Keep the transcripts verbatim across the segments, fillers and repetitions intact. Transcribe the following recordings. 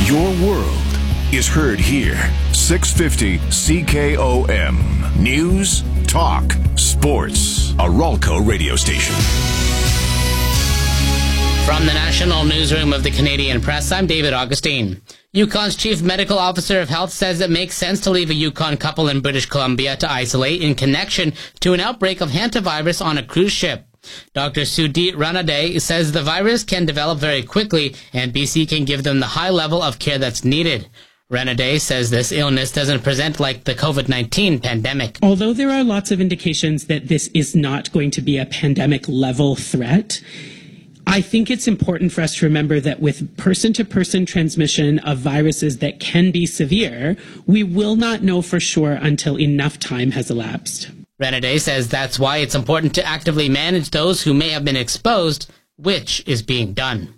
Your world is heard here. six fifty C K O M. News, talk, sports. A Ralco radio station. From the National Newsroom of the Canadian Press, I'm David Augustine. Yukon's Chief Medical Officer of Health says it makes sense to leave a Yukon couple in British Columbia to isolate in connection to an outbreak of hantavirus on a cruise ship. Doctor Sudit Ranade says the virus can develop very quickly and B C can give them the high level of care that's needed. Ranade says this illness doesn't present like the covid nineteen pandemic. Although there are lots of indications that this is not going to be a pandemic level threat, I think it's important for us to remember that with person-to-person transmission of viruses that can be severe, we will not know for sure until enough time has elapsed. Ranade says that's why it's important to actively manage those who may have been exposed, which is being done.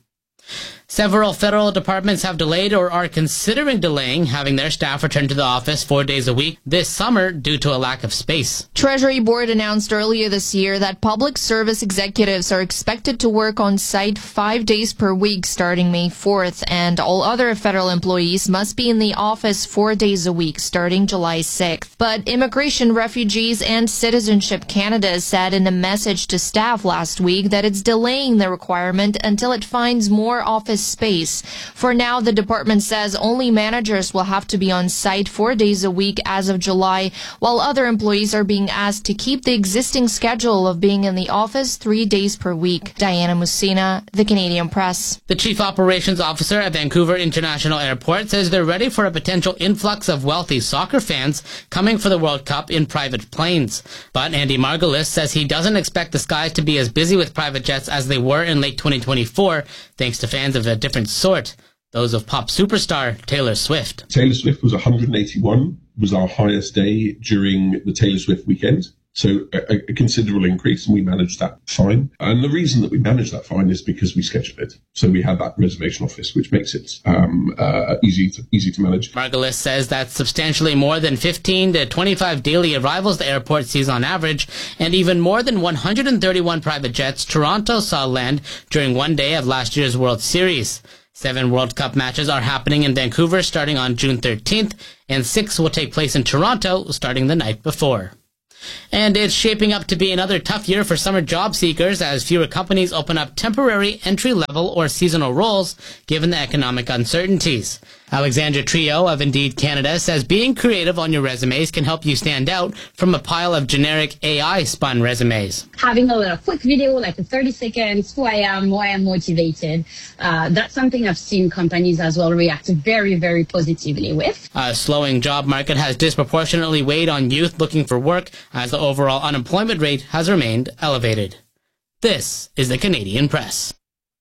Several federal departments have delayed or are considering delaying having their staff return to the office four days a week this summer due to a lack of space. Treasury Board announced earlier this year that public service executives are expected to work on site five days per week starting May fourth, and all other federal employees must be in the office four days a week starting July sixth. But Immigration, Refugees, and Citizenship Canada said in a message to staff last week that it's delaying the requirement until it finds more office space. For now, the department says only managers will have to be on site four days a week as of July, while other employees are being asked to keep the existing schedule of being in the office three days per week. Diana Musina, The Canadian Press. The Chief Operations Officer at Vancouver International Airport says they're ready for a potential influx of wealthy soccer fans coming for the World Cup in private planes. But Andy Margolis says he doesn't expect the skies to be as busy with private jets as they were in late twenty twenty-four, thanks to fans of a different sort, those of pop superstar Taylor Swift. Taylor Swift was one hundred eighty-one, was our highest day during the Taylor Swift weekend. So a, a considerable increase, and we managed that fine. And the reason that we managed that fine is because we scheduled it. So we had that reservation office, which makes it um, uh, easy to easy to manage. Margolis says that's substantially more than fifteen to twenty-five daily arrivals the airport sees on average, and even more than one hundred thirty-one private jets Toronto saw land during one day of last year's World Series. Seven World Cup matches are happening in Vancouver starting on June thirteenth, and six will take place in Toronto starting the night before. And it's shaping up to be another tough year for summer job seekers as fewer companies open up temporary entry-level or seasonal roles given the economic uncertainties. Alexandra Trio of Indeed Canada says being creative on your resumes can help you stand out from a pile of generic A I-spun resumes. Having a little quick video, like a thirty seconds, who I am, why I'm motivated, uh, that's something I've seen companies as well react very, very positively with. A slowing job market has disproportionately weighed on youth looking for work as the overall unemployment rate has remained elevated. This is the Canadian Press.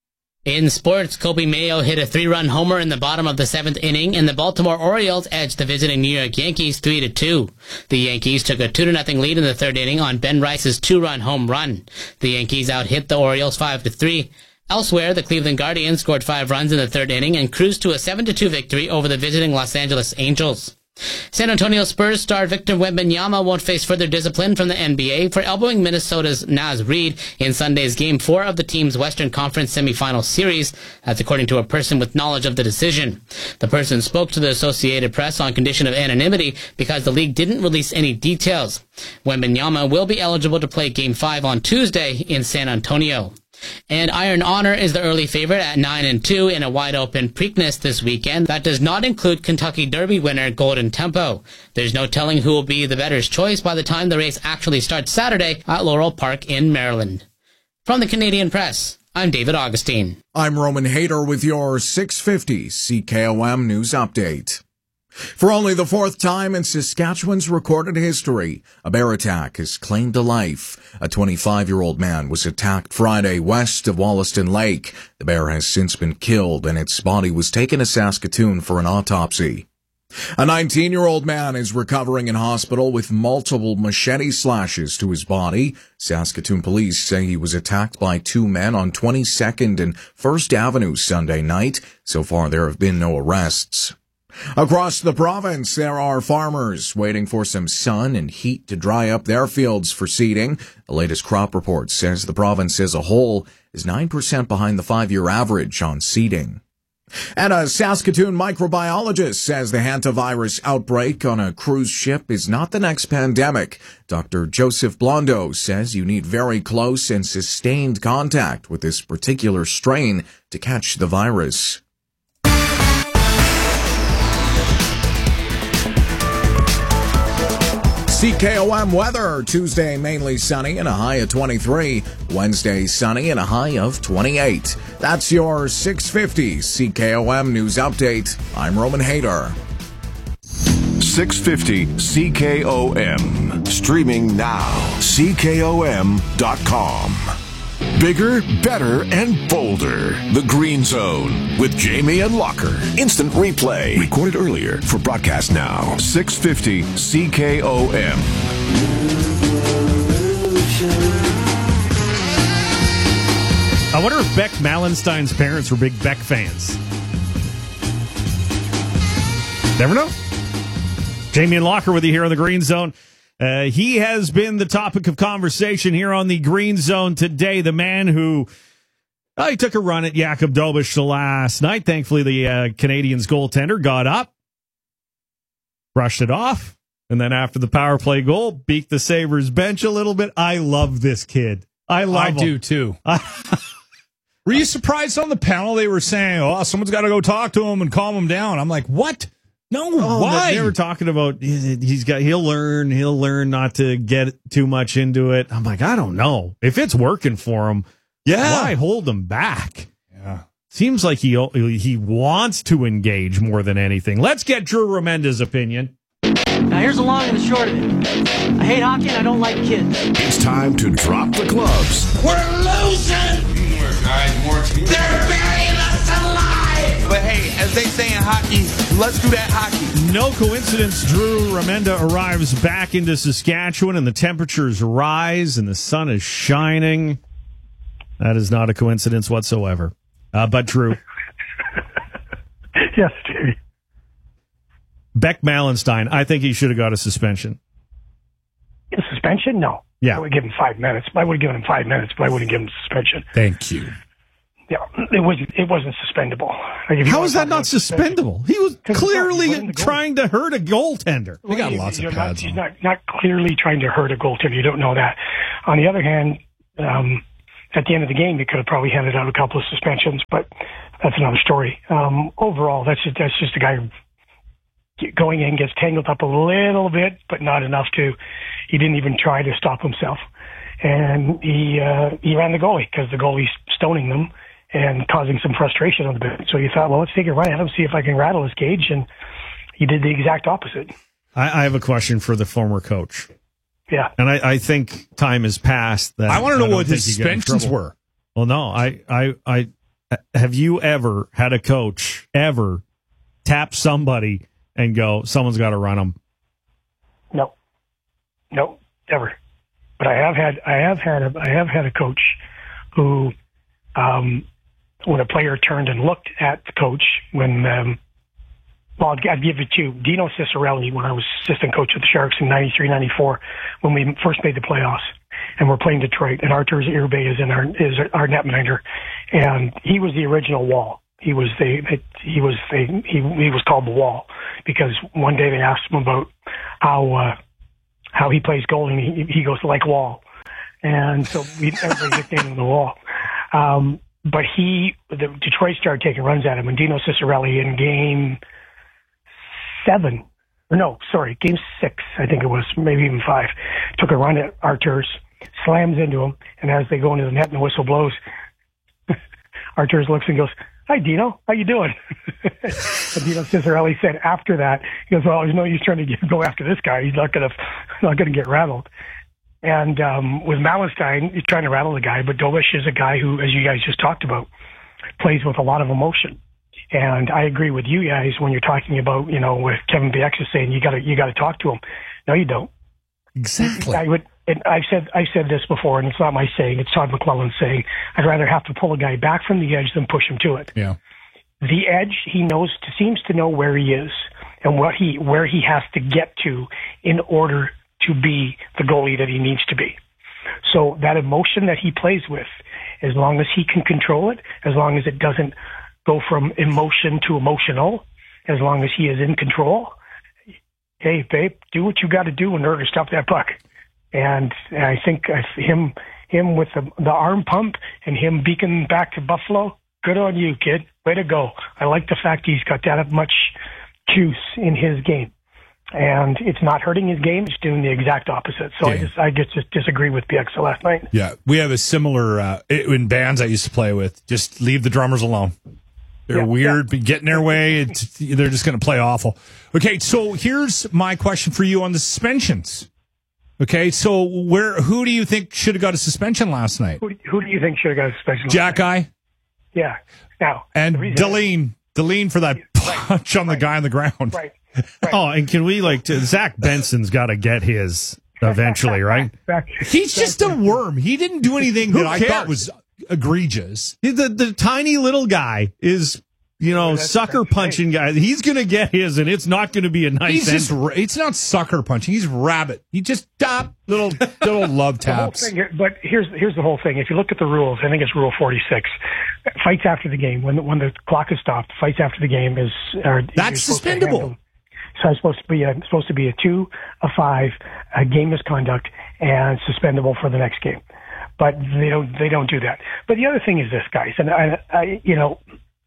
In sports, Kobe Mayo hit a three-run homer in the bottom of the seventh inning, and the Baltimore Orioles edged the visiting New York Yankees three to two. The Yankees took a two to nothing lead in the third inning on Ben Rice's two-run home run. The Yankees out-hit the Orioles five to three. Elsewhere, the Cleveland Guardians scored five runs in the third inning and cruised to a seven to two victory over the visiting Los Angeles Angels. San Antonio Spurs star Victor Wembanyama won't face further discipline from the N B A for elbowing Minnesota's Naz Reid in Sunday's Game four of the team's Western Conference semifinal series. That's according to a person with knowledge of the decision. The person spoke to the Associated Press on condition of anonymity because the league didn't release any details. Wembanyama will be eligible to play Game five on Tuesday in San Antonio. And Iron Honor is the early favorite at nine and two in a wide-open Preakness this weekend. That does not include Kentucky Derby winner Golden Tempo. There's no telling who will be the bettor's choice by the time the race actually starts Saturday at Laurel Park in Maryland. From the Canadian Press, I'm David Augustine. I'm Roman Hayter with your six fifty C K O M News Update. For only the fourth time in Saskatchewan's recorded history, a bear attack has claimed a life. A twenty-five-year-old man was attacked Friday west of Wollaston Lake. The bear has since been killed, and its body was taken to Saskatoon for an autopsy. A nineteen-year-old man is recovering in hospital with multiple machete slashes to his body. Saskatoon police say he was attacked by two men on twenty-second and First Avenue Sunday night. So far, there have been no arrests. Across the province, there are farmers waiting for some sun and heat to dry up their fields for seeding. The latest crop report says the province as a whole is nine percent behind the five-year average on seeding. And a Saskatoon microbiologist says the hantavirus outbreak on a cruise ship is not the next pandemic. Doctor Joseph Blondo says you need very close and sustained contact with this particular strain to catch the virus. C K O M weather. Tuesday mainly sunny and a high of twenty-three. Wednesday sunny and a high of twenty-eight. That's your six fifty C K O M news update. I'm Roman Hayter. six fifty C K O M. Streaming now. C K O M dot com. Bigger, better, and bolder. The Green Zone with Jamie and Locker. Instant replay. Recorded earlier for broadcast now. six fifty C K O M. I wonder if Beck Malenstein's parents were big Beck fans. Never know. Jamie and Locker with you here on the Green Zone. Uh, he has been the topic of conversation here on the Green Zone today. The man who uh, he took a run at Jakub Dobeš last night. Thankfully, the uh, Canadians goaltender got up, brushed it off, and then after the power play goal, beat the Sabres bench a little bit. I love this kid. I love I him. do, too. Were you surprised on the panel? They were saying, oh, someone's got to go talk to him and calm him down. I'm like, what? No, oh, why? They were talking about he's got he'll learn he'll learn not to get too much into it. I'm like, I don't know if it's working for him. Yeah, why hold him back? Yeah, seems like he he wants to engage more than anything. Let's get Drew Remenda's opinion. Now here's the long and the short of it. I hate hockey and I don't like kids. It's time to drop the gloves. We're losing. Teamwork, guys. More teamwork. They're burying us alive. But hey, as they say in hockey, let's do that hockey. No coincidence, Drew Remenda arrives back into Saskatchewan and the temperatures rise and the sun is shining. That is not a coincidence whatsoever. Uh, but Drew. Yes, Stevie. Beck Malenstein, I think he should have got a suspension. A suspension? No. Yeah. I would give him five minutes. I would have given him five minutes, but I wouldn't give him suspension. Thank you. Yeah, it wasn't. It wasn't suspendable. Like How is that not suspendable? He was clearly trying to hurt a goaltender. They got lots of pads. Not, he's not not clearly trying to hurt a goaltender. You don't know that. On the other hand, um, at the end of the game, they could have probably handed out a couple of suspensions, but that's another story. Um, overall, that's just, that's just a guy who going in gets tangled up a little bit, but not enough to. He didn't even try to stop himself, and he uh, he ran the goalie because the goalie's stoning them and causing some frustration on the bench. So you thought, well, let's take a run at him, see if I can rattle his cage, and he did the exact opposite. I, I have a question for the former coach. Yeah. And I, I think time has passed. That I want to know I what his suspensions were. Well, no, I, I, I, have you ever had a coach ever tap somebody and go, someone's got to run them? No, no, ever. But I have had, I have had, a, I have had a coach who, um, when a player turned and looked at the coach, when, um, well, I'd, I'd give it to Dino Ciccarelli when I was assistant coach of the Sharks in ninety-three ninety-four, when we first made the playoffs, and we're playing Detroit, and Artur Irbe is in our is our netminder, and he was the original Wall. He was the he was the he he was called the Wall because one day they asked him about how uh, how he plays goal, and he, he goes like Wall, and so we everybody nicknamed him the Wall. Um, but he, the Detroit started taking runs at him, and Dino Ciccarelli in game seven, or no, sorry, game six, I think it was, maybe even five, took a run at Arturs, slams into him, and as they go into the net and the whistle blows, Arturs looks and goes, "Hi, Dino, how you doing?" And Dino Ciccarelli said after that, he goes, "Well, there's no use trying to get, go after this guy. He's not gonna, not gonna get rattled." And um, with Malenstein, he's trying to rattle the guy, but Dobeš is a guy who, as you guys just talked about, plays with a lot of emotion. And I agree with you guys when you're talking about, you know, with Kevin Bieksa saying you got to you got to talk to him. No, you don't. Exactly. I would. And I've said I've said this before, and it's not my saying. It's Todd McClellan saying I'd rather have to pull a guy back from the edge than push him to it. Yeah. The edge, he knows, seems to know where he is and what he where he has to get to in order to be the goalie that he needs to be. So that emotion that he plays with, as long as he can control it, as long as it doesn't go from emotion to emotional as long as he is in control. Hey, babe, do what you got to do in order to stop that puck. And I think him him with the, the arm pump and him beaking back to Buffalo, good on you, kid. Way to go. I like the fact he's got that much juice in his game. And it's not hurting his game, it's doing the exact opposite. So yeah. I just I just, just disagree with B X L last night. Yeah, we have a similar, uh, in bands I used to play with, just leave the drummers alone. They're yeah, weird, yeah. Get in their way. It's, they're just going to play awful. Okay, so here's my question for you on the suspensions. Okay, so where who do you think should have got a suspension last night? Who, who do you think should have got a suspension last Jack night? Eye? Yeah. Now, and Deline. Deline for that punch right. on the right. guy on the ground. Right. right. Oh, and can we, like, Zach Benson's got to get his eventually, right? He's just a worm. He didn't do anything that I thought was egregious. The, the tiny little guy is, you know, that's, sucker that's punching right. guy. He's going to get his, and it's not going to be a nice He's just, end. It's not sucker punching. He's rabbit. He just tap little little love taps. Thing, but here's here's the whole thing. If you look at the rules, I think it's Rule forty-six. Fights after the game, when when the clock is stopped, fights after the game is are, that's suspendable. So it's supposed to be a, supposed to be a two, a five, a game misconduct, and suspendable for the next game. But they don't they don't do that. But the other thing is this, guys, and I, I you know,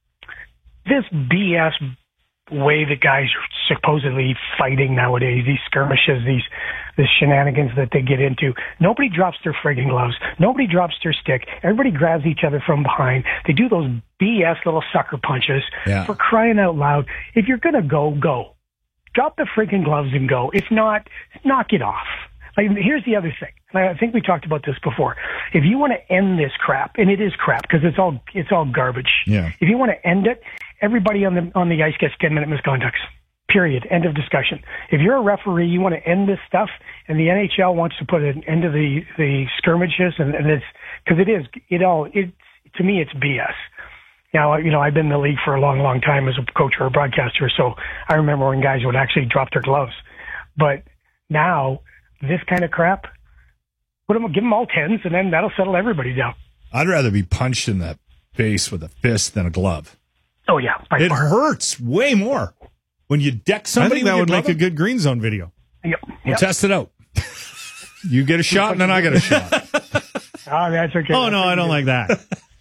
this B S way that guys are supposedly fighting nowadays, these skirmishes, these the shenanigans that they get into. Nobody drops their friggin' gloves. Nobody drops their stick. Everybody grabs each other from behind. They do those B S little sucker punches. Yeah. For crying out loud, if you're gonna go, go. Drop the friggin' gloves and go. If not, knock it off. Like, here's the other thing, and I think we talked about this before. If you want to end this crap, and it is crap because it's all it's all garbage. Yeah. If you want to end it, everybody on the on the ice gets ten minute misconducts. Period. End of discussion. If you're a referee, you want to end this stuff, and the N H L wants to put an end to the the skirmishes, and, and it's because it is it all it to me it's B S. Now, you know, I've been in the league for a long, long time as a coach or a broadcaster, so I remember when guys would actually drop their gloves. But now, this kind of crap, put them, give them all tens, and then that'll settle everybody down. I'd rather be punched in the face with a fist than a glove. Oh, yeah. It far. hurts way more when you deck somebody. I think that would make glove. a good Green Zone video. Yep. We'll yep. test it out. You get a shot, and then I get a shot. Oh, that's okay. Oh, no, I don't like that.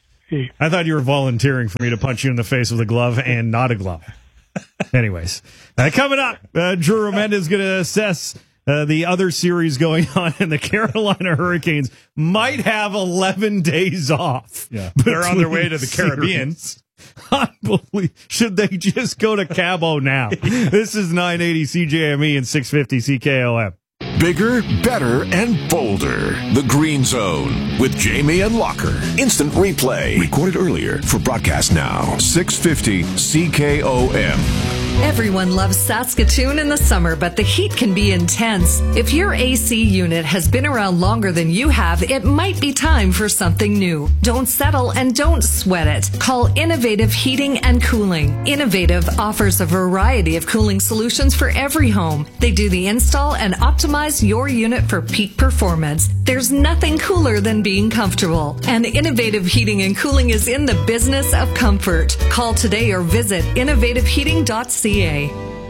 I thought you were volunteering for me to punch you in the face with a glove and not a glove. Anyways, uh, coming up, uh, Drew Remenda is going to assess uh, the other series going on, and the Carolina Hurricanes might have eleven days off. Yeah, they're on their way to the Caribbean. Unbelievable. Should they just go to Cabo now? This is nine eighty C J M E and six fifty C K O M. Bigger, better, and bolder. The Green Zone with Jamie and Locker. Instant replay. Recorded earlier for broadcast now. six fifty C K O M. Everyone loves Saskatoon in the summer, but the heat can be intense. If your A C unit has been around longer than you have, it might be time for something new. Don't settle and don't sweat it. Call Innovative Heating and Cooling. Innovative offers a variety of cooling solutions for every home. They do the install and optimize your unit for peak performance. There's nothing cooler than being comfortable. And Innovative Heating and Cooling is in the business of comfort. Call today or visit innovative heating dot c a.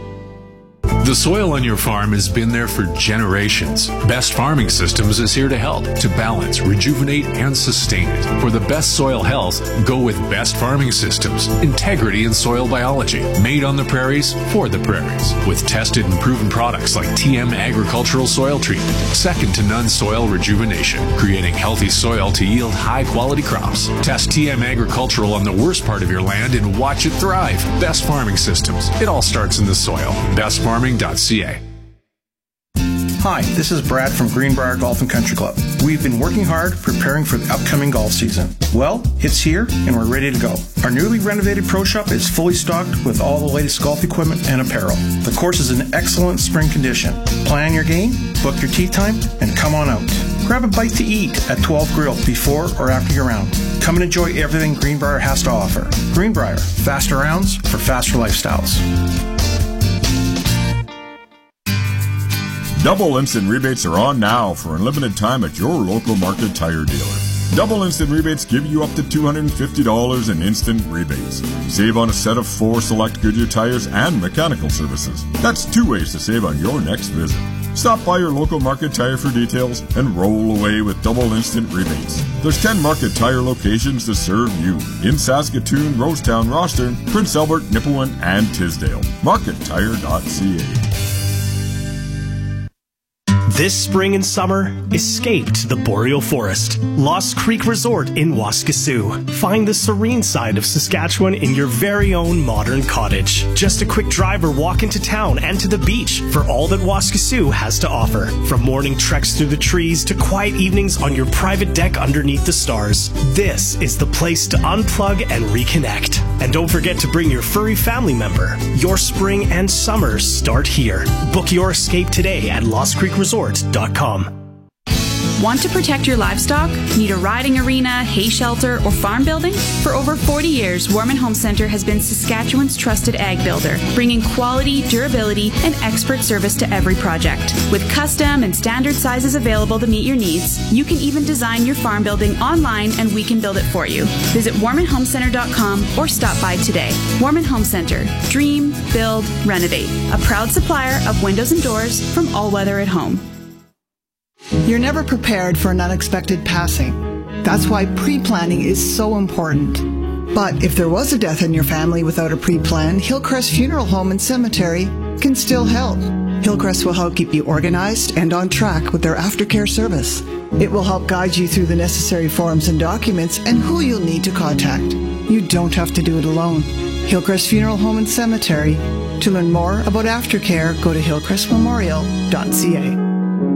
The soil on your farm has been there for generations. Best Farming Systems is here to help, to balance, rejuvenate, and sustain it. For the best soil health, go with Best Farming Systems. Integrity in soil biology. Made on the prairies, for the prairies. With tested and proven products like T M Agricultural Soil Treatment. Second to none soil rejuvenation. Creating healthy soil to yield high-quality crops. Test T M Agricultural on the worst part of your land and watch it thrive. Best Farming Systems. It all starts in the soil. Best Farming dot c a. Hi, this is Brad from Greenbrier Golf and Country Club. We've been working hard preparing for the upcoming golf season. Well, it's here and we're ready to go. Our newly renovated pro shop is fully stocked with all the latest golf equipment and apparel. The course is in excellent spring condition. Plan your game, book your tee time, and come on out. Grab a bite to eat at twelve Grill before or after your round. Come and enjoy everything Greenbrier has to offer. Greenbrier, faster rounds for faster lifestyles. Double instant rebates are on now for a limited time at your local Market Tire dealer. Double Instant Rebates give you up to two hundred fifty dollars in instant rebates. Save on a set of four select Goodyear tires and mechanical services. That's two ways to save on your next visit. Stop by your local Market Tire for details and roll away with Double Instant Rebates. There's ten Market Tire locations to serve you in Saskatoon, Rosetown, Rosthern, Prince Albert, Nipawin, and Tisdale. market tire dot c a. This spring and summer, escape to the Boreal Forest. Lost Creek Resort in Waskesiu. Find the serene side of Saskatchewan in your very own modern cottage. Just a quick drive or walk into town and to the beach for all that Waskesiu has to offer. From morning treks through the trees to quiet evenings on your private deck underneath the stars. This is the place to unplug and reconnect. And don't forget to bring your furry family member. Your spring and summer start here. Book your escape today at lost creek resort dot com. Want to protect your livestock? Need a riding arena, hay shelter, or farm building? For over forty years, Warman Home Centre has been Saskatchewan's trusted ag builder, bringing quality, durability, and expert service to every project. With custom and standard sizes available to meet your needs, you can even design your farm building online and we can build it for you. Visit warman home centre dot com or stop by today. Warman Home Centre. Dream, build, renovate. A proud supplier of windows and doors from All Weather at Home. You're never prepared for an unexpected passing. That's why pre-planning is so important. But if there was a death in your family without a pre-plan, Hillcrest Funeral Home and Cemetery can still help. Hillcrest will help keep you organized and on track with their aftercare service. It will help guide you through the necessary forms and documents and who you'll need to contact. You don't have to do it alone. Hillcrest Funeral Home and Cemetery. To learn more about aftercare, go to hillcrest memorial dot c a.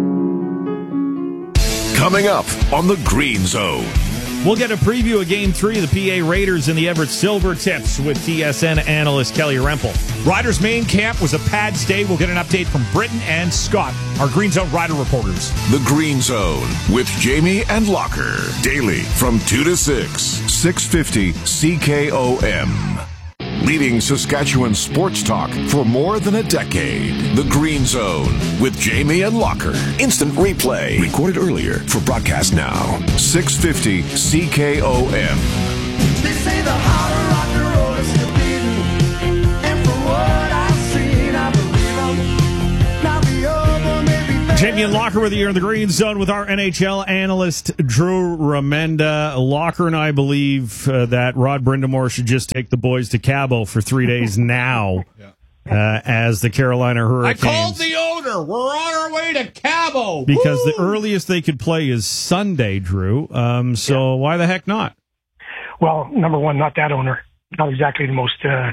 Coming up on the Green Zone. We'll get a preview of Game three of the P A Raiders and the Everett Silver Tips with T S N analyst Kelly Rempel. Riders' main camp was a pads day. We'll get an update from Britton and Scott, our Green Zone Rider reporters. The Green Zone with Jamie and Locker. Daily from two to six. six fifty C K O M. Leading Saskatchewan sports talk for more than a decade. The Green Zone with Jamie and Locker. Instant replay. Recorded earlier for broadcast now. six fifty C K O M. They say the harder rock and roll is still beating. And from what I've seen, I believe I'm not the over, maybe better. Jamie and Locker with you here in the Green Zone with our N H L analyst, Drew Remenda. Locker and I believe uh, that Rod Brindamore should just take the boys to Cabo for three days now yeah. uh, as the Carolina Hurricanes. I called the owner. We're on our way to Cabo. Because Woo! the earliest they could play is Sunday, Drew. Um, so yeah. why the heck not? Well, number one, not that owner. Not exactly the most uh,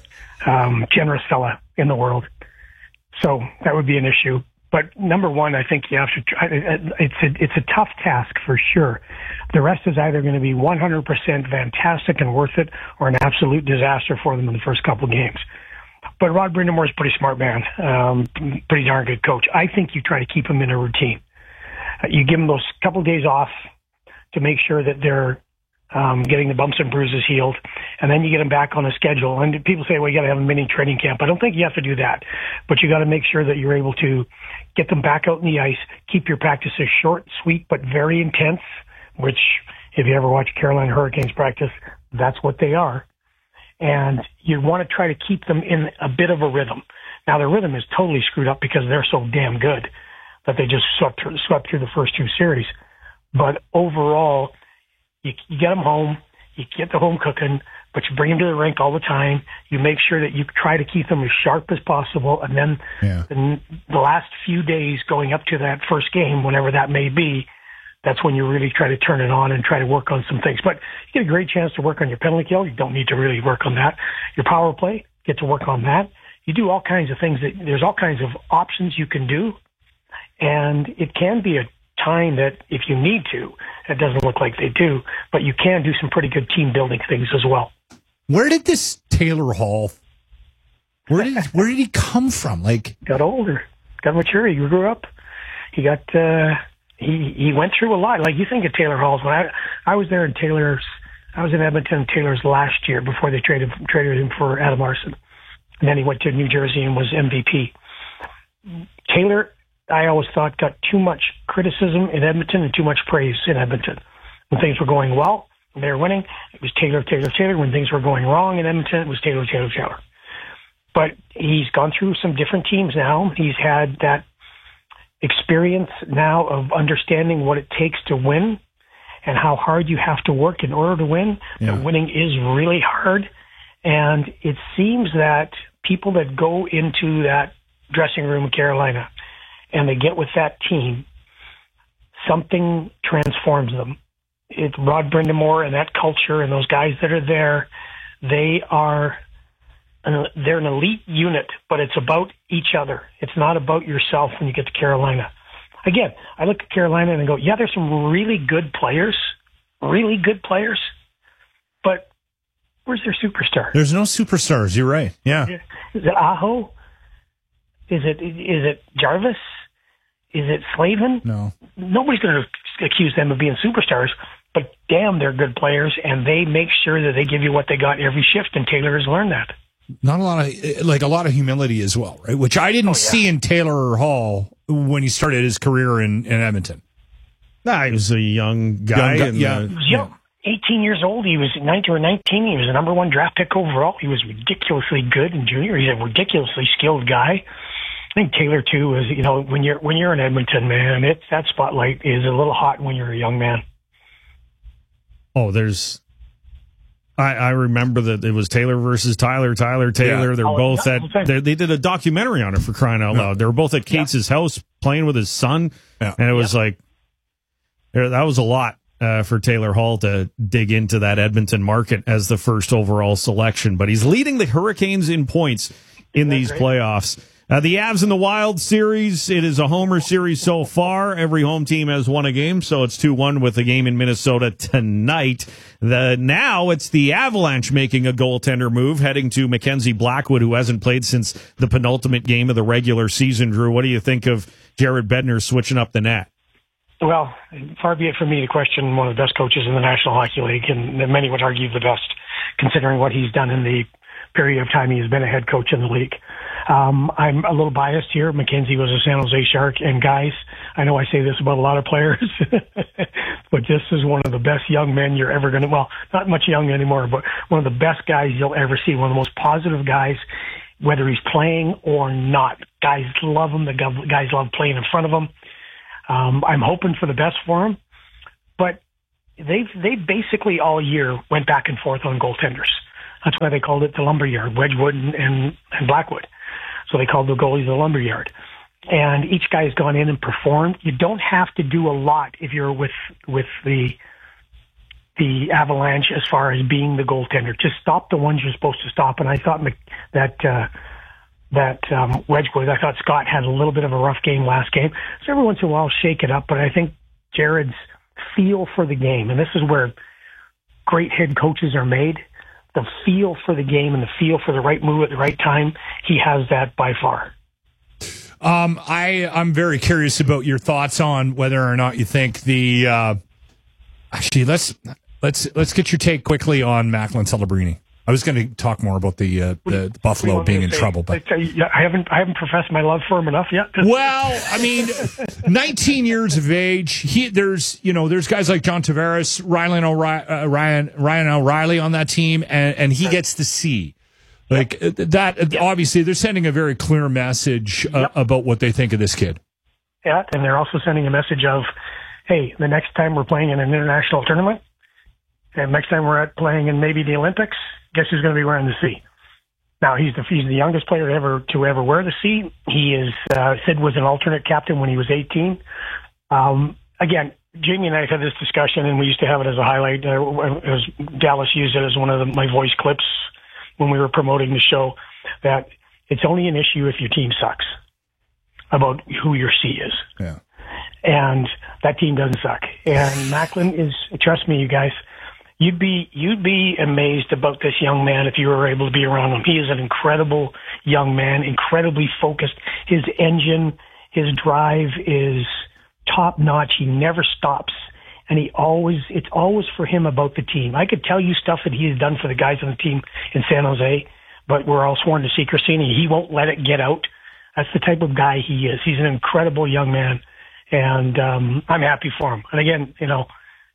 um, generous fella in the world. So that would be an issue. But number one, I think you have to try. It's a, it's a tough task for sure. The rest is either going to be one hundred percent fantastic and worth it or an absolute disaster for them in the first couple of games. But Rod Brindamore is a pretty smart man, um, pretty darn good coach. I think you try to keep him in a routine. Uh, you give them those couple of days off to make sure that they're um, getting the bumps and bruises healed, and then you get them back on a schedule. And people say, well, you got to have a mini training camp. I don't think you have to do that, but you got to make sure that you're able to get them back out in the ice, keep your practices short, sweet, but very intense, which if you ever watch Carolina Hurricanes practice, that's what they are. And you want to try to keep them in a bit of a rhythm. Now, their rhythm is totally screwed up because they're so damn good that they just swept through, swept through the first two series. But overall, you, you get them home, you get the home cooking, but you bring them to the rink all the time. You make sure that you try to keep them as sharp as possible. And then yeah. the, the last few days going up to that first game, whenever that may be, that's when you really try to turn it on and try to work on some things. But you get a great chance to work on your penalty kill. You don't need to really work on that. Your power play, get to work on that. You do all kinds of things. That there's all kinds of options you can do. And it can be a time that if you need to, it doesn't look like they do, but you can do some pretty good team building things as well. Where did this Taylor Hall, where did where did he come from? Like, got older, got mature. He grew up. He got, uh, he, he went through a lot. Like, you think of Taylor Halls. When I, I was there in Taylor's, I was in Edmonton Taylor's last year before they traded, traded him for Adam Arson. And then he went to New Jersey and was M V P. Taylor, I always thought, got too much criticism in Edmonton and too much praise in Edmonton. When things were going well, when they were winning, it was Taylor, Taylor, Taylor. When things were going wrong in Edmonton, it was Taylor, Taylor, Taylor. But he's gone through some different teams now. He's had that experience now of understanding what it takes to win and how hard you have to work in order to win. Yeah. That winning is really hard. And it seems that people that go into that dressing room in Carolina and they get with that team, something transforms them. It's Rod Brindamore and that culture and those guys that are there. They are, an, they're an elite unit, but it's about each other. It's not about yourself when you get to Carolina. Again, I look at Carolina and I go, yeah, there's some really good players, really good players, but where's their superstar? There's no superstars. You're right. Yeah. Is it Aho? Is it is it Jarvis? Is it Slavin? No. Nobody's going to accuse them of being superstars, but damn, they're good players, and they make sure that they give you what they got every shift, and Taylor has learned that. Not a lot of, like a lot of humility as well, right? Which I didn't Oh, yeah. see in Taylor Hall when he started his career in, in Edmonton. Nah, he was a young guy. Young guy, and, yeah. uh, He was young, eighteen years old. He was nineteen or nineteen. He was the number one draft pick overall. He was ridiculously good in junior. He's a ridiculously skilled guy. I think Taylor too is, you know, when you're when you're in Edmonton, man, it's that spotlight is a little hot when you're a young man. Oh, there's. I, I remember that it was Taylor versus Tyler. Tyler, Taylor. Yeah. They're Oh, both yeah, at. okay. They, they did a documentary on it for crying out loud. They were both at Kate's house playing with his son, Yeah. and it was like, there- that was a lot uh, for Taylor Hall to dig into that Edmonton market as the first overall selection. But he's leading the Hurricanes in points in these great? playoffs. Uh, the Avs and the Wild series, it is a homer series so far. Every home team has won a game, so it's two one with a game in Minnesota tonight. The Now it's the Avalanche making a goaltender move, heading to Mackenzie Blackwood, who hasn't played since the penultimate game of the regular season. Drew, what do you think of Jared Bednar switching up the net? Well, far be it from me to question one of the best coaches in the National Hockey League, and many would argue the best, considering what he's done in the period of time he has been a head coach in the league. Um, I'm a little biased here. McKenzie was a San Jose Shark, and guys, I know I say this about a lot of players, but this is one of the best young men you're ever going to, well, not much young anymore, but one of the best guys you'll ever see, one of the most positive guys, whether he's playing or not. Guys love him. The guys love playing in front of him. Um, I'm hoping for the best for him, but they've, they basically all year went back and forth on goaltenders. That's why they called it the lumberyard, Wedgwood and, and, and Blackwood. So they called the goalies the lumberyard. And each guy has gone in and performed. You don't have to do a lot if you're with with the the Avalanche as far as being the goaltender. Just stop the ones you're supposed to stop. And I thought that uh, that um, Wedgwood, I thought Scott had a little bit of a rough game last game. So every once in a while, shake it up. But I think Jared's feel for the game, and this is where great head coaches are made, the feel for the game and the feel for the right move at the right time, he has that by far. Um, I, I'm very curious about your thoughts on whether or not you think the, uh, actually, let's, let's, let's get your take quickly on Macklin Celebrini. I was going to talk more about the, uh, the, the Buffalo being in say? trouble, but I haven't, I haven't professed my love for him enough yet. well, I mean, nineteen years of age. He there's you know there's guys like John Tavares, Ryan O'Reilly, uh, Ryan Ryan O'Reilly on that team, and, and he gets to see like that. Obviously, they're sending a very clear message uh, Yep. about what they think of this kid. Yeah, and they're also sending a message of, hey, the next time we're playing in an international tournament, and next time we're at playing in maybe the Olympics, guess who's going to be wearing the C? Now, he's the he's the youngest player ever to ever wear the C. He is uh, Sid was an alternate captain when he was eighteen. Um, again, Jamie and I had this discussion, and we used to have it as a highlight. Uh, it was, Dallas used it as one of the, my voice clips when we were promoting the show. That it's only an issue if your team sucks about who your C is. Yeah, and that team doesn't suck. And Macklin is, trust me, you guys. You'd be you'd be amazed about this young man if you were able to be around him. He is an incredible young man, incredibly focused. His engine, his drive is top notch. He never stops, and he always it's always for him about the team. I could tell you stuff that he has done for the guys on the team in San Jose, but we're all sworn to secrecy, and he won't let it get out. That's the type of guy he is. He's an incredible young man, and um, I'm happy for him. And again, you know.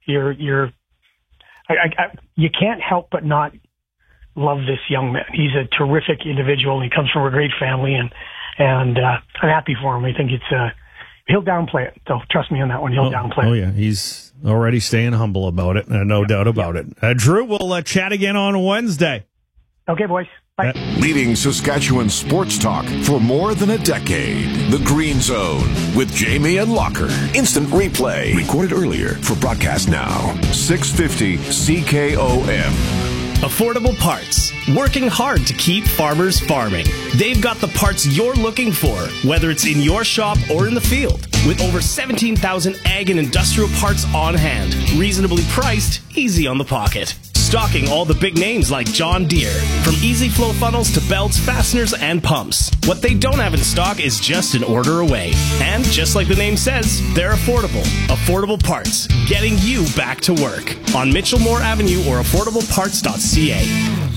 you're you're I, I, I, you can't help but not love this young man. He's a terrific individual, and he comes from a great family, and and uh, I'm happy for him. I think it's uh, he'll downplay it. So trust me on that one. He'll oh, downplay oh, it. yeah. He's already staying humble about it, uh, no doubt about it. Uh, Drew, we'll uh, chat again on Wednesday. Okay, boys. Bye. Leading Saskatchewan sports talk for more than a decade. The Green Zone with Jamie and Locker. Instant replay. Recorded earlier for broadcast now. six fifty C K O M. Affordable Parts, working hard to keep farmers farming. They've got the parts you're looking for, whether it's in your shop or in the field. With over seventeen thousand ag and industrial parts on hand, reasonably priced, easy on the pocket. Stocking all the big names like John Deere, from easy flow funnels to belts, fasteners, and pumps. What they don't have in stock is just an order away. And just like the name says, they're affordable. Affordable Parts, getting you back to work. On Mitchell Moore Avenue or affordable parts dot c a.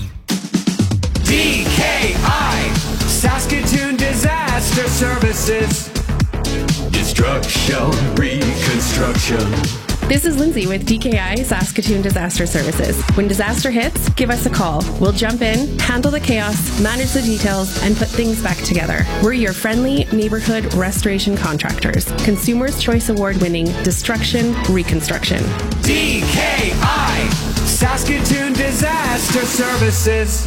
D K I, Saskatoon Disaster Services. Destruction, reconstruction. This is Lindsay with D K I Saskatoon Disaster Services. When disaster hits, give us a call. We'll jump in, handle the chaos, manage the details, and put things back together. We're your friendly neighborhood restoration contractors. Consumers' Choice Award-winning Destruction Reconstruction. D K I, Saskatoon Disaster Services.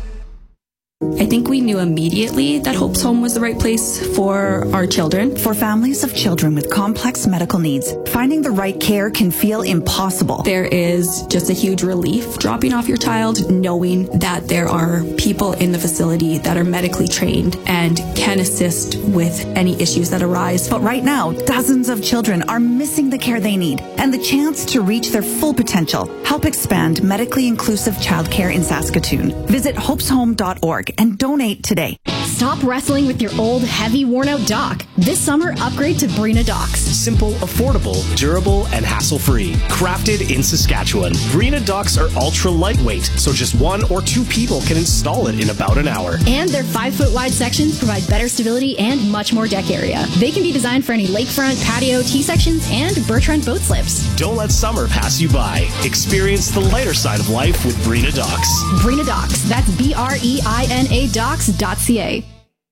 I think we knew immediately that Hope's Home was the right place for our children. For families of children with complex medical needs, finding the right care can feel impossible. There is just a huge relief dropping off your child, knowing that there are people in the facility that are medically trained and can assist with any issues that arise. But right now, dozens of children are missing the care they need and the chance to reach their full potential. Help expand medically inclusive childcare in Saskatoon. Visit hopes home dot org and donate today. Stop wrestling with your old, heavy, worn-out dock. This summer, upgrade to Brina docks. Simple, affordable, durable, and hassle-free. Crafted in Saskatchewan. Brina docks are ultra-lightweight, so just one or two people can install it in about an hour. And their five-foot wide sections provide better stability and much more deck area. They can be designed for any lakefront, patio, T-sections, and Bertrand boat slips. Don't let summer pass you by. Experience the lighter side of life with Brina docks. Brina docks. That's B R E I N A docks dot C A.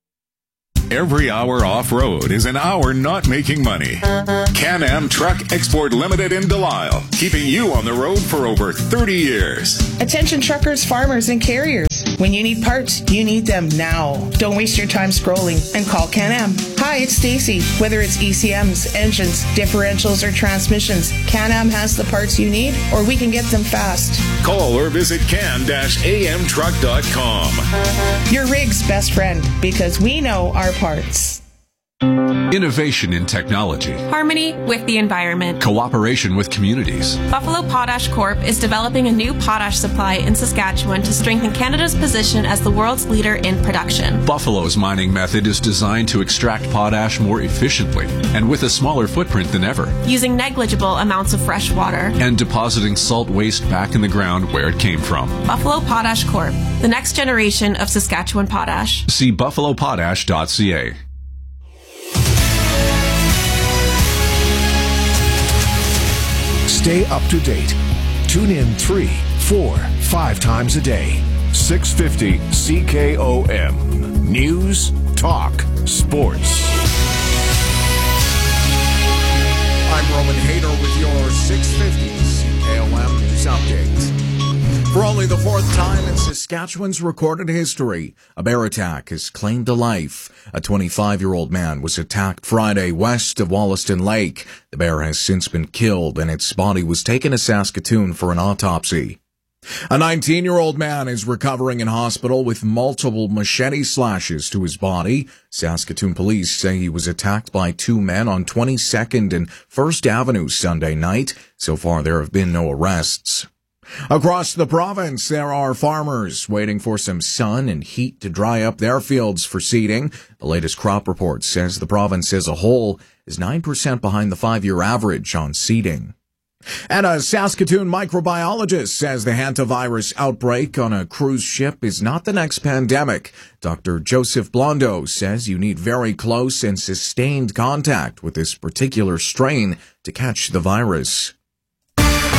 Every hour off-road is an hour not making money. Can-Am Truck Export Limited in Delisle, keeping you on the road for over thirty years. Attention truckers, farmers, and carriers. When you need parts, you need them now. Don't waste your time scrolling and call Can-Am. Hi, it's Stacy. Whether it's E C Ms, engines, differentials, or transmissions, Can-Am has the parts you need, or we can get them fast. Call or visit can dash a m truck dot com. Your rig's best friend, because we know our parts. Innovation in technology. Harmony with the environment. Cooperation with communities. Buffalo Potash Corp is developing a new potash supply in Saskatchewan to strengthen Canada's position as the world's leader in production. Buffalo's mining method is designed to extract potash more efficiently and with a smaller footprint than ever. Using negligible amounts of fresh water. And depositing salt waste back in the ground where it came from. Buffalo Potash Corp, the next generation of Saskatchewan potash. See buffalo potash dot c a. Stay up to date. Tune in three, four, five times a day. six fifty C K O M. News, talk, sports. I'm Roman Hader with your six fifty C K O M News Update. For only the fourth time in Saskatchewan's recorded history, a bear attack has claimed a life. A twenty-five-year-old man was attacked Friday west of Wollaston Lake. The bear has since been killed, and its body was taken to Saskatoon for an autopsy. A nineteen-year-old man is recovering in hospital with multiple machete slashes to his body. Saskatoon police say he was attacked by two men on twenty-second and First Avenue Sunday night. So far, there have been no arrests. Across the province, there are farmers waiting for some sun and heat to dry up their fields for seeding. The latest crop report says the province as a whole is nine percent behind the five-year average on seeding. And a Saskatoon microbiologist says the hantavirus outbreak on a cruise ship is not the next pandemic. Doctor Joseph Blondo says you need very close and sustained contact with this particular strain to catch the virus.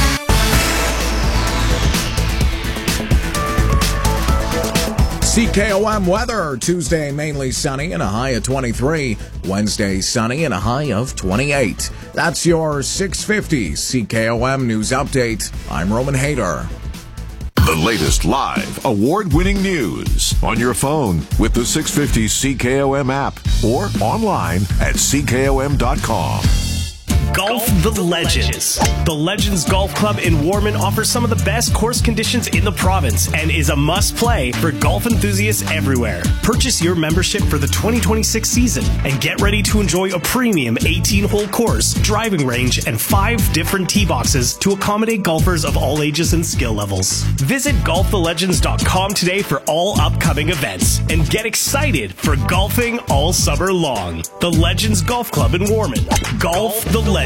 C K O M weather. Tuesday, mainly sunny and a high of twenty-three. Wednesday, sunny and a high of twenty-eight. That's your six fifty C K O M News Update. I'm Roman Hayter. The latest live, award-winning news on your phone with the six fifty C K O M app or online at C K O M dot com. Golf the Legends. The Legends Golf Club in Warman offers some of the best course conditions in the province and is a must-play for golf enthusiasts everywhere. Purchase your membership for the twenty twenty-six season and get ready to enjoy a premium eighteen-hole course, driving range, and five different tee boxes to accommodate golfers of all ages and skill levels. Visit golf the legends dot com today for all upcoming events and get excited for golfing all summer long. The Legends Golf Club in Warman. Golf the Legends.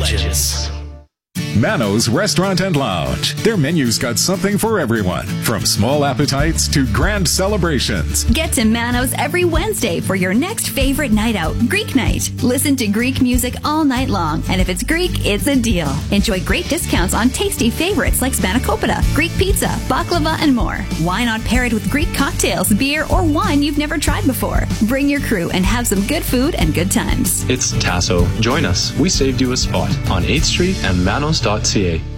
Mano's Restaurant and Lounge. Their menu's got something for everyone, from small appetites to grand celebrations. Get to Mano's every Wednesday for your next favorite night out, Greek night. Listen to Greek music all night long, and if it's Greek, it's a deal. Enjoy great discounts on tasty favorites like spanakopita, Greek pizza, baklava, and more. Why not pair it with Greek cocktails, beer, or wine you've never tried before? Bring your crew and have some good food and good times. It's Tasso. Join us. We saved you a spot on eighth street and manos dot c a.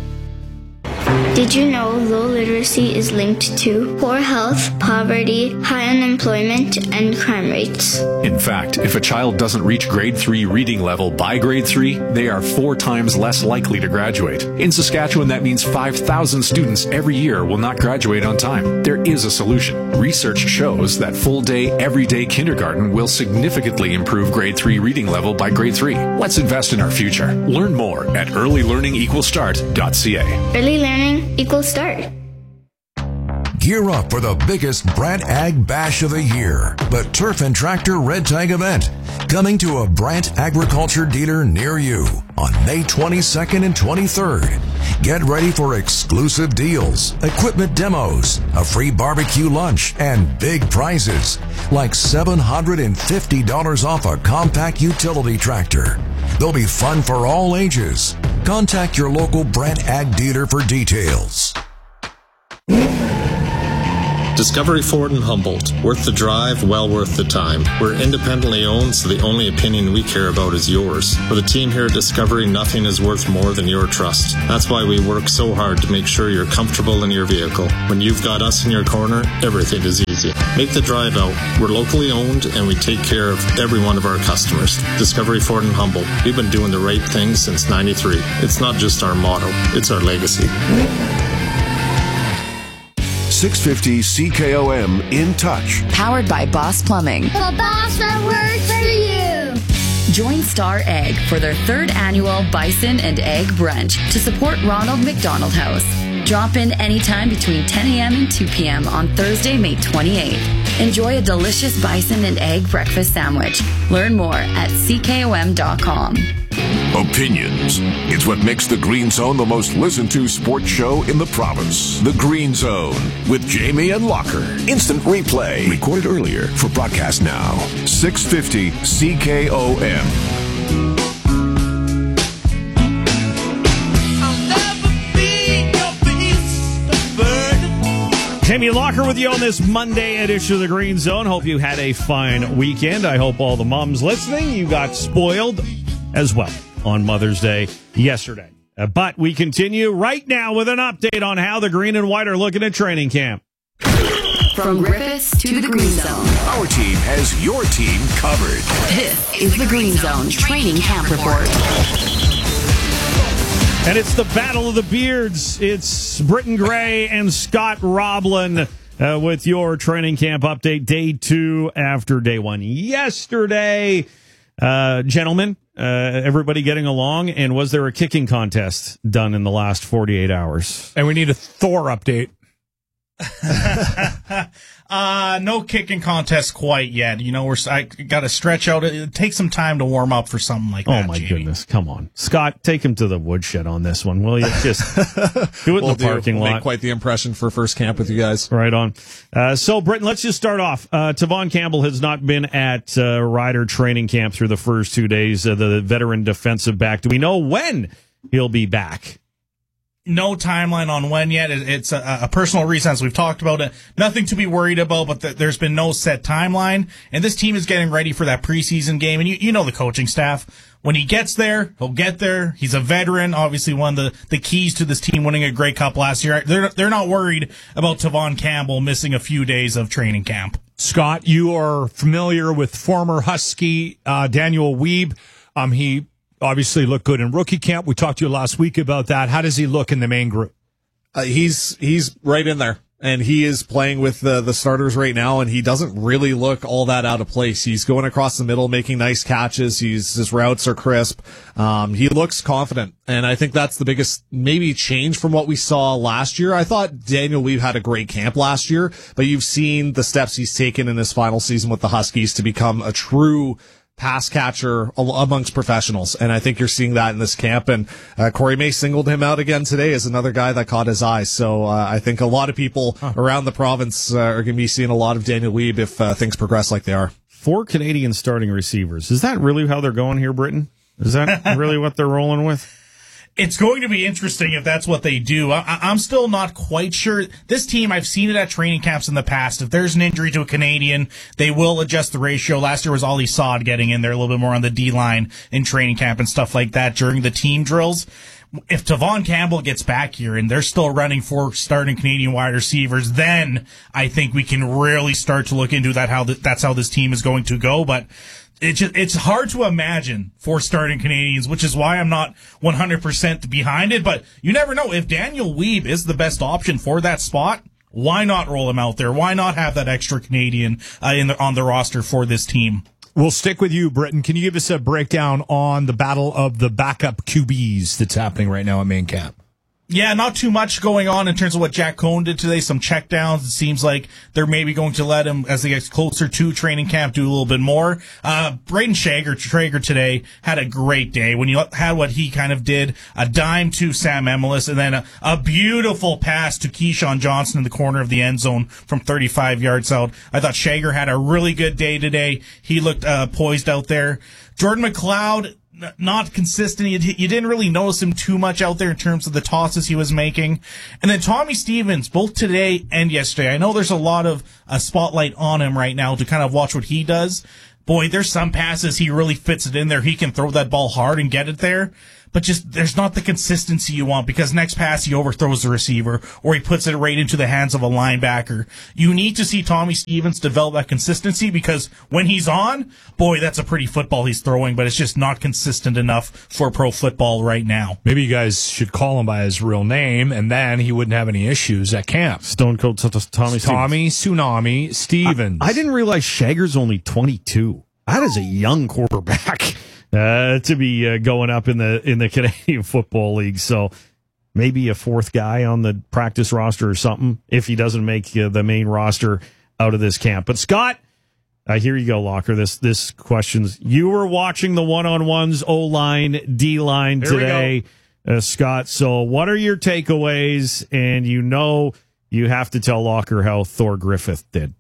Did you know low literacy is linked to poor health, poverty, high unemployment, and crime rates? In fact, if a child doesn't reach grade three reading level by grade three, they are four times less likely to graduate. In Saskatchewan, that means five thousand students every year will not graduate on time. There is a solution. Research shows that full-day, everyday kindergarten will significantly improve grade three reading level by grade three. Let's invest in our future. Learn more at early learning equal start dot c a. Early learning equals start. Gear up for the biggest Brant Ag Bash of the year, the Turf and Tractor Red Tag event, coming to a Brant Agriculture dealer near you on May twenty-second and twenty-third. Get ready for exclusive deals, equipment demos, a free barbecue lunch, and big prizes like seven hundred fifty dollars off a compact utility tractor. There'll be fun for all ages. Contact your local Brant Ag dealer for details. Discovery Ford in Humboldt. Worth the drive, well worth the time. We're independently owned, so the only opinion we care about is yours. For the team here at Discovery, nothing is worth more than your trust. That's why we work so hard to make sure you're comfortable in your vehicle. When you've got us in your corner, everything is easy. Make the drive out. We're locally owned, and we take care of every one of our customers. Discovery Ford in Humboldt. We've been doing the right thing since ninety-three. It's not just our motto, it's our legacy. six fifty C K O M In Touch. Powered by Boss Plumbing. The boss that works for you. Join Star Egg for their third annual Bison and Egg Brunch to support Ronald McDonald House. Drop in anytime between ten a.m. and two p.m. on Thursday, May twenty-eighth. Enjoy a delicious bison and egg breakfast sandwich. Learn more at C K O M dot com. Opinions. It's what makes The Green Zone the most listened to sports show in the province. The Green Zone with Jamie and Locker. Instant replay. Recorded earlier for broadcast now. six fifty C K O M. Jamie Locker with you on this Monday edition of the Green Zone. Hope you had a fine weekend. I hope all the moms listening, you got spoiled as well on Mother's Day yesterday. Uh, but we continue right now with an update on how the Green and White are looking at training camp. From Griffiths to the Green Zone. Our team has your team covered. This is the Green Zone Training Camp Report. And it's the Battle of the Beards. It's Britton Gray and Scott Roblin uh, with your training camp update, day two after day one. Yesterday, uh, gentlemen, uh, everybody getting along, and was there a kicking contest done in the last forty-eight hours? And we need a Thor update. uh, no kicking contest quite yet. You know, we're I got to stretch out. It takes some time to warm up for something like that. Oh my Jamie. goodness! Come on, Scott, take him to the woodshed on this one, will you? Just do it we'll in the parking do. lot. Make quite the impression for first camp with you guys. Right on. Uh, so, Britton, let's just start off. Uh, Tavon Campbell has not been at uh, Rider training camp through the first two days. Uh, the veteran defensive back. Do we know when he'll be back? No timeline on when yet. It's a, a personal reason, as we've talked about it. Nothing to be worried about, but th- there's been no set timeline. And this team is getting ready for that preseason game. And you, you know the coaching staff. When he gets there, he'll get there. He's a veteran, obviously one of the, the keys to this team winning a Grey Cup last year. They're, they're not worried about Tavon Campbell missing a few days of training camp. Scott, you are familiar with former Husky uh, Daniel Wiebe. Um, he obviously looked good in rookie camp. We talked to you last week about that. How does he look in the main group? Uh, he's he's right in there, and he is playing with the, the starters right now, and he doesn't really look all that out of place. He's going across the middle, making nice catches. He's his routes are crisp. Um, he looks confident, and I think that's the biggest maybe change from what we saw last year. I thought Daniel Wiebe had a great camp last year, but you've seen the steps he's taken in his final season with the Huskies to become a true pass catcher amongst professionals. And I think you're seeing that in this camp. And uh, Corey May singled him out again today as another guy that caught his eye. So uh, I think a lot of people huh. around the province uh, are going to be seeing a lot of Daniel Wiebe if uh, things progress like they are. Four Canadian starting receivers. Is that really how they're going here, Britain? Is that really what they're rolling with? It's going to be interesting if that's what they do. I, I'm still not quite sure. This team, I've seen it at training camps in the past. If there's an injury to a Canadian, they will adjust the ratio. Last year was Ollie Saad getting in there a little bit more on the D-line in training camp and stuff like that during the team drills. If Tavon Campbell gets back here and they're still running four starting Canadian wide receivers, then I think we can really start to look into that, how th- that's how this team is going to go. But It's just, it's hard to imagine four starting Canadians, which is why I'm not one hundred percent behind it. But you never know. If Daniel Wiebe is the best option for that spot, why not roll him out there? Why not have that extra Canadian uh, in the, on the roster for this team? We'll stick with you, Britton. Can you give us a breakdown on the battle of the backup Q Bs that's happening right now at main camp? Yeah, not too much going on in terms of what Jack Cohn did today. Some checkdowns. It seems like they're maybe going to let him, as they get closer to training camp, do a little bit more. Uh, Braden Traeger, Traeger today had a great day. When you had what he kind of did, a dime to Sam Emelis, and then a, a beautiful pass to Keyshawn Johnson in the corner of the end zone from thirty-five yards out. I thought Traeger had a really good day today. He looked uh, poised out there. Jordan McLeod, not consistent. You, you didn't really notice him too much out there in terms of the tosses he was making. And then Tommy Stevens, both today and yesterday. I know there's a lot of uh, spotlight on him right now to kind of watch what he does. Boy, there's some passes he really fits it in there. He can throw that ball hard and get it there. But just, there's not the consistency you want, because next pass he overthrows the receiver or he puts it right into the hands of a linebacker. You need to see Tommy Stevens develop that consistency, because when he's on, boy, that's a pretty football he's throwing, but it's just not consistent enough for pro football right now. Maybe you guys should call him by his real name, and then he wouldn't have any issues at camp. Stone Cold Tommy Stevens. Tommy Tsunami Stevens. I, I didn't realize Shager's only twenty-two. That is a young quarterback. Uh, to be uh, going up in the in the Canadian Football League, so maybe a fourth guy on the practice roster or something if he doesn't make uh, the main roster out of this camp. But Scott, uh, here you go, Locker. This this questions. You were watching the one on ones, O line, D line today, uh, Scott. So what are your takeaways? And you know you have to tell Locker how Thor Griffith did.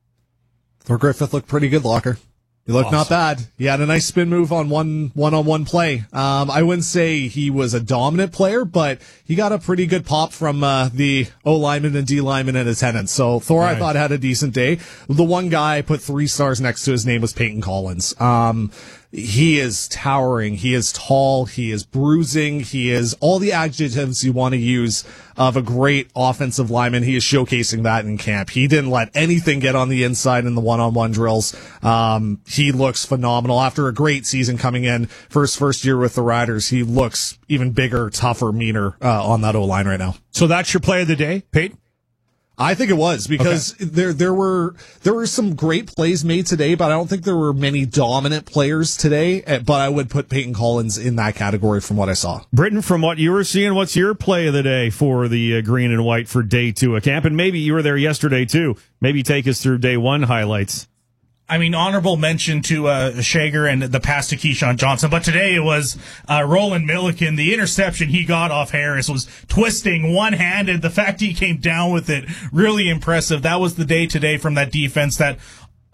Thor Griffith looked pretty good, Locker. He looked awesome. Not bad. He had a nice spin move on one one-on-one play. Um, I wouldn't say he was a dominant player, but he got a pretty good pop from uh, the O lineman and D lineman and attendants. So Thor, right. I thought, had a decent day. The one guy I put three stars next to his name was Peyton Collins. Um, he is towering. He is tall. He is bruising. He is all the adjectives you want to use of a great offensive lineman. He is showcasing that in camp. He didn't let anything get on the inside in the one-on-one drills. Um, he looks phenomenal. After a great season coming in for his first year with the Riders, he looks even bigger, tougher, meaner uh, on that O-line right now. So that's your play of the day, Peyton? I think it was, because okay. there there were there were some great plays made today, but I don't think there were many dominant players today. But I would put Peyton Collins in that category from what I saw. Britton, from what you were seeing, what's your play of the day for the uh, green and white for day two of camp? And maybe you were there yesterday too. Maybe take us through day one highlights. I mean, honorable mention to uh, Shager and the pass to Keyshawn Johnson, but today it was uh, Roland Milliken. The interception he got off Harris was twisting one-handed. The fact he came down with it, really impressive. That was the day today from that defense that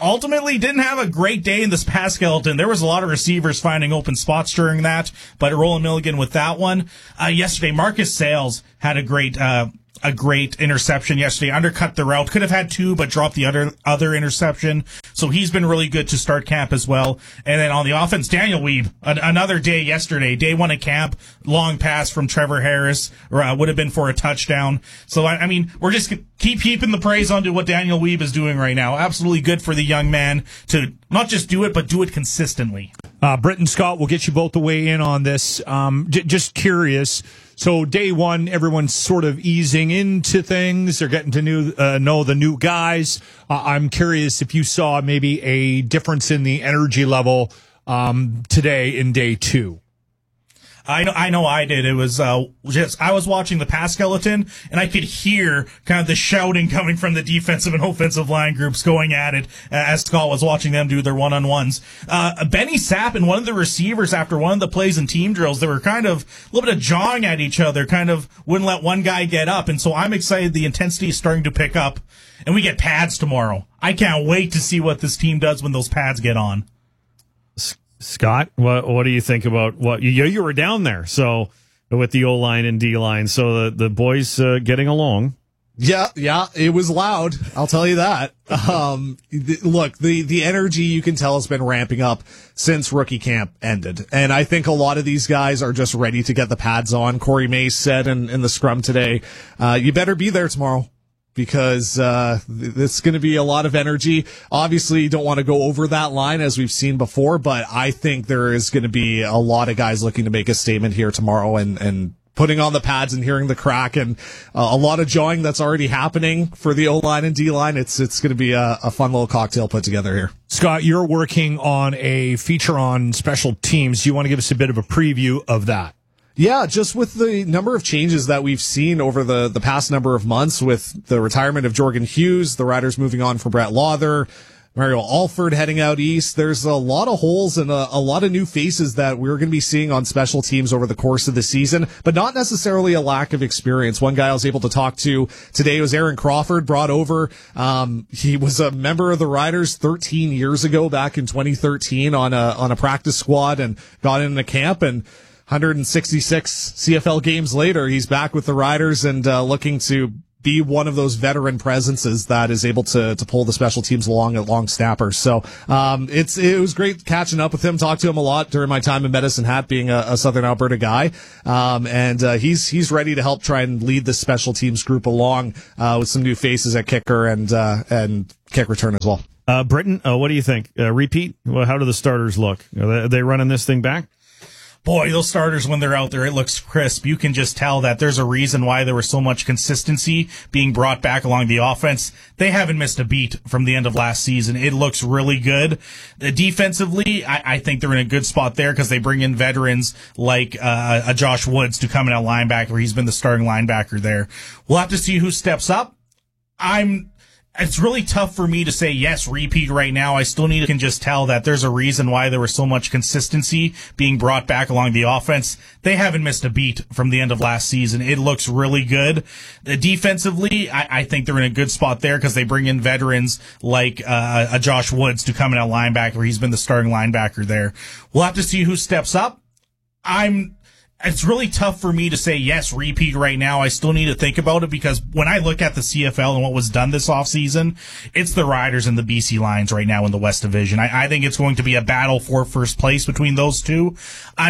ultimately didn't have a great day in this pass skeleton. There was a lot of receivers finding open spots during that, but Roland Milligan with that one. Uh, yesterday, Marcus Sales had a great, uh, a great interception yesterday, undercut the route, could have had two, but dropped the other, other interception. So he's been really good to start camp as well. And then on the offense, Daniel Weeb, an, another day yesterday, day one of camp, long pass from Trevor Harris, or, uh, would have been for a touchdown. So, I, I mean, we're just keep heaping the praise onto what Daniel Weeb is doing right now. Absolutely good for the young man to not just do it, but do it consistently. Uh, Britt and Scott, we'll get you both the way in on this. Um, j- just curious. So day one, everyone's sort of easing into things. They're getting to new, uh, know the new guys. Uh, I'm curious if you saw maybe a difference in the energy level um, today in day two. I know, I know I did. It was, uh, just, I was watching the pass skeleton and I could hear kind of the shouting coming from the defensive and offensive line groups going at it as Scott was watching them do their one-on-ones. Uh, Benny Sapp and one of the receivers after one of the plays in team drills, they were kind of a little bit of jawing at each other, kind of wouldn't let one guy get up. And so I'm excited the intensity is starting to pick up and we get pads tomorrow. I can't wait to see what this team does when those pads get on. Scott, what what do you think about what you you were down there? So with the O line and D line, so the the boys uh, getting along. Yeah, yeah, it was loud. I'll tell you that. Um, th- look, the the energy you can tell has been ramping up since rookie camp ended, and I think a lot of these guys are just ready to get the pads on. Corey Mace said in, in the scrum today, uh, "You better be there tomorrow." Because uh it's going to be a lot of energy. Obviously, you don't want to go over that line as we've seen before, but I think there is going to be a lot of guys looking to make a statement here tomorrow and and putting on the pads and hearing the crack and uh, a lot of jawing that's already happening for the O-line and D-line. It's it's going to be a, a fun little cocktail put together here. Scott, you're working on a feature on special teams. Do you want to give us a bit of a preview of that? Yeah, just with the number of changes that we've seen over the, the past number of months with the retirement of Jorgen Hughes, the Riders moving on from Brett Lawther, Mario Alford heading out east. There's a lot of holes and a, a lot of new faces that we're going to be seeing on special teams over the course of the season, but not necessarily a lack of experience. One guy I was able to talk to today was Aaron Crawford, brought over. Um, he was a member of the Riders thirteen years ago, back in twenty thirteen on a, on a practice squad and got into camp, and one hundred sixty-six C F L games later, he's back with the Riders and uh, looking to be one of those veteran presences that is able to to pull the special teams along at long snappers. So um, it's it was great catching up with him. Talked to him a lot during my time in Medicine Hat, being a, a Southern Alberta guy, um, and uh, he's he's ready to help try and lead the special teams group along uh, with some new faces at kicker and uh, and kick return as well. Uh, Britton, uh, what do you think? Uh, repeat? Well, how do the starters look? Are they, are they running this thing back? Boy, those starters, when they're out there, it looks crisp. You can just tell that there's a reason why there was so much consistency being brought back along the offense. They haven't missed a beat from the end of last season. It looks really good. Uh, defensively, I, I think they're in a good spot there because they bring in veterans like uh, a Josh Woods to come in at linebacker. He's been the starting linebacker there. We'll have to see who steps up. I'm... It's really tough for me to say yes, repeat right now. I still need to can just tell that there's a reason why there was so much consistency being brought back along the offense. They haven't missed a beat from the end of last season. It looks really good. Uh, defensively, I, I think they're in a good spot there because they bring in veterans like uh, a Josh Woods to come in at linebacker. He's been the starting linebacker there. We'll have to see who steps up. I'm... It's really tough for me to say yes, repeat right now. I still need to think about it because when I look at the C F L and what was done this offseason, it's the Riders and the B C Lions right now in the West Division. I, I think it's going to be a battle for first place between those two. I'm